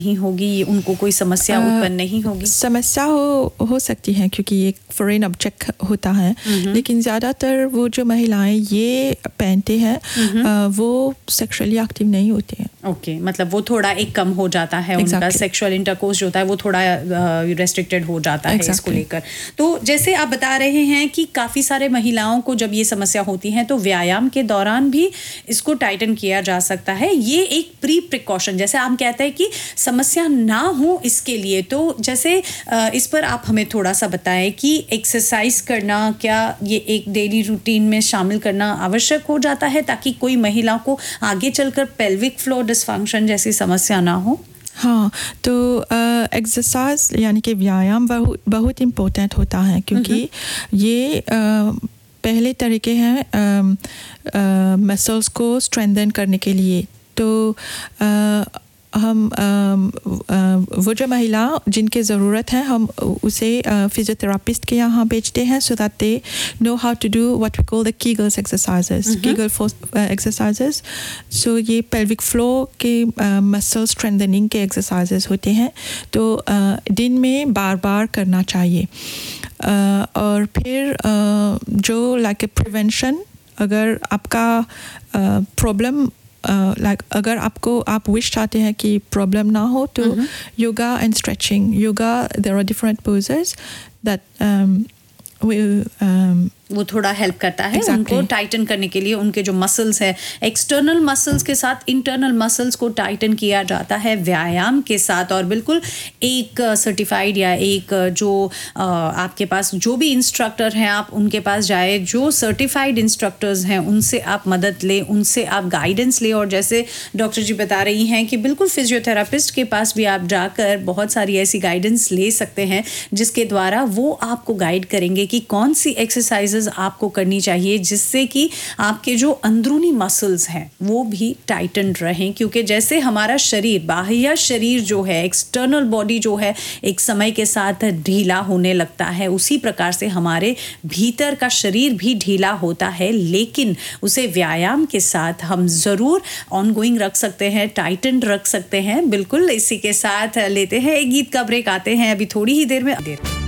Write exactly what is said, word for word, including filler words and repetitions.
नहीं होगी, उनको कोई समस्या उत्पन्न नहीं होगी? समस्या हो हो सकती है क्योंकि ये फॉरेन ऑब्जेक्ट होता है, लेकिन ज़्यादातर वो जो महिलाएं ये पहनते हैं वो सेक्सुअली एक्टिव नहीं होते हैं. ओके okay, मतलब वो थोड़ा एक कम हो जाता है exactly. उनका सेक्सुअल इंटरकोर्स जो होता है वो थोड़ा रेस्ट्रिक्टेड हो जाता है exactly. इसको लेकर. तो जैसे आप बता रहे हैं कि काफ़ी सारे महिलाओं को जब ये समस्या होती है तो व्यायाम के दौरान भी इसको टाइटन किया जा सकता है. ये एक प्री प्रिकॉशन, जैसे आप कहते हैं कि समस्या ना हो इसके लिए, तो जैसे इस पर आप हमें थोड़ा सा बताएं कि एक्सरसाइज करना क्या ये एक डेली रूटीन में शामिल करना आवश्यक हो जाता है ताकि कोई महिला को आगे चलकर पेल्विक फ्लोर डिसफंक्शन जैसी समस्या ना हो? हाँ, तो एक्सरसाइज यानी कि व्यायाम बहुत बहुत इम्पोर्टेंट होता है क्योंकि ये आ, पहले तरीके हैं मसल्स को स्ट्रेंथन करने के लिए. तो आ, हम वो जो महिला जिनके ज़रूरत है हम उसे फिजियोथेरापिस्ट के यहाँ भेजते हैं so that they know how to do what we call the Kegels exercises, mm-hmm. Kegel uh, exercises. So ये pelvic floor के मसल uh, स्ट्रेंथनिंग के exercises होते हैं. तो uh, दिन में बार बार करना चाहिए. uh, और फिर uh, जो like a prevention, अगर आपका problem uh, like uh, like, अगर आपको आप विश चाहते हैं कि प्रॉब्लम ना हो तो yoga and stretching, yoga there are different poses that will um, वो थोड़ा हेल्प करता है exactly. उनको टाइटन करने के लिए. उनके जो मसल्स है एक्सटर्नल मसल्स के साथ इंटरनल मसल्स को टाइटन किया जाता है व्यायाम के साथ. और बिल्कुल एक सर्टिफाइड या एक जो आ, आपके पास जो भी इंस्ट्रक्टर हैं आप उनके पास जाए, जो सर्टिफाइड इंस्ट्रक्टर्स हैं उनसे आप मदद लें, उनसे आप गाइडेंस लें. और जैसे डॉक्टर जी बता रही हैं कि बिल्कुल फिजियोथेरापिस्ट के पास भी आप जाकर बहुत सारी ऐसी गाइडेंस ले सकते हैं जिसके द्वारा वो आपको गाइड करेंगे कि कौन सी एक्सरसाइजेज आपको करनी चाहिए जिससे कि आपके जो अंदरूनी मसल्स हैं वो भी टाइटन रहें. क्योंकि जैसे हमारा शरीर, बाह्य शरीर जो है, एक्सटर्नल बॉडी जो है एक समय के साथ ढीला होने लगता है, उसी प्रकार से हमारे भीतर का शरीर भी ढीला होता है, लेकिन उसे व्यायाम के साथ हम ज़रूर ऑनगोइंग रख सकते हैं, टाइटन रख सकते हैं. बिल्कुल इसी के साथ लेते हैं एक गीत का ब्रेक, आते हैं अभी थोड़ी ही देर में.